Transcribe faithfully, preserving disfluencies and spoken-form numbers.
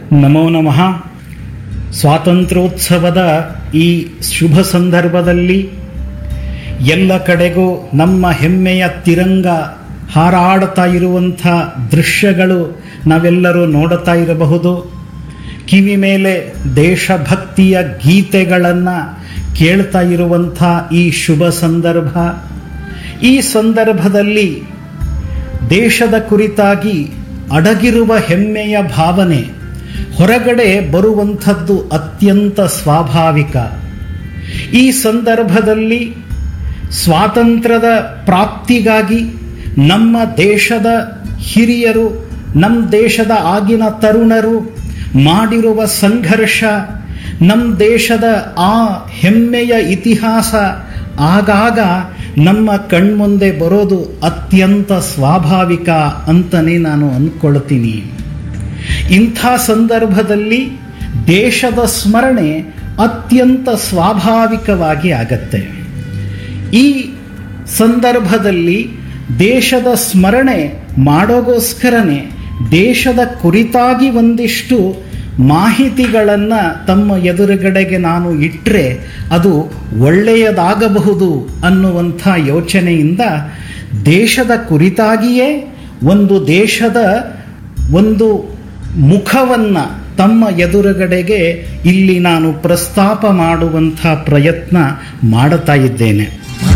ನಮೋ ನಮಃ. ಸ್ವಾತಂತ್ರ್ಯೋತ್ಸವದ ಈ ಶುಭ ಸಂದರ್ಭದಲ್ಲಿ ಎಲ್ಲ ಕಡೆಗೂ ನಮ್ಮ ಹೆಮ್ಮೆಯ ತಿರಂಗ ಹಾರಾಡ್ತಾ ಇರುವಂಥ ದೃಶ್ಯಗಳು ನಾವೆಲ್ಲರೂ ನೋಡುತ್ತಾ ಇರಬಹುದು. ಕಿವಿ ಮೇಲೆ ದೇಶಭಕ್ತಿಯ ಗೀತೆಗಳನ್ನು ಕೇಳ್ತಾ ಇರುವಂಥ ಈ ಶುಭ ಸಂದರ್ಭ. ಈ ಸಂದರ್ಭದಲ್ಲಿ ದೇಶದ ಕುರಿತಾಗಿ ಅಡಗಿರುವ ಹೆಮ್ಮೆಯ ಭಾವನೆ ಹೊರಗಡೆ ಬರುವಂಥದ್ದು ಅತ್ಯಂತ ಸ್ವಾಭಾವಿಕ. ಈ ಸಂದರ್ಭದಲ್ಲಿ ಸ್ವಾತಂತ್ರ್ಯದ ಪ್ರಾಪ್ತಿಗಾಗಿ ನಮ್ಮ ದೇಶದ ಹಿರಿಯರು, ನಮ್ಮ ದೇಶದ ಆಗಿನ ತರುಣರು ಮಾಡಿರುವ ಸಂಘರ್ಷ, ನಮ್ಮ ದೇಶದ ಆ ಹೆಮ್ಮೆಯ ಇತಿಹಾಸ ಆಗಾಗ ನಮ್ಮ ಕಣ್ಮುಂದೆ ಬರೋದು ಅತ್ಯಂತ ಸ್ವಾಭಾವಿಕ ಅಂತಲೇ ನಾನು ಅಂದ್ಕೊಳ್ತೀನಿ. ಇಂಥ ಸಂದರ್ಭದಲ್ಲಿ ದೇಶದ ಸ್ಮರಣೆ ಅತ್ಯಂತ ಸ್ವಾಭಾವಿಕವಾಗಿ ಆಗತ್ತೆ. ಈ ಸಂದರ್ಭದಲ್ಲಿ ದೇಶದ ಸ್ಮರಣೆ ಮಾಡೋಗೋಸ್ಕರನೇ ದೇಶದ ಕುರಿತಾಗಿ ಒಂದಿಷ್ಟು ಮಾಹಿತಿಗಳನ್ನು ತಮ್ಮ ಎದುರುಗಡೆಗೆ ನಾನು ಇಟ್ಟರೆ ಅದು ಒಳ್ಳೆಯದಾಗಬಹುದು ಅನ್ನುವಂಥ ಯೋಚನೆಯಿಂದ ದೇಶದ ಕುರಿತಾಗಿಯೇ ಒಂದು ದೇಶದ ಒಂದು ಮುಖವನ್ನು ತಮ್ಮ ಎದುರುಗಡೆಗೆ ಇಲ್ಲಿ ನಾನು ಪ್ರಸ್ತಾಪ ಮಾಡುವಂಥ ಪ್ರಯತ್ನ ಮಾಡುತ್ತಾ ಇದ್ದೇನೆ.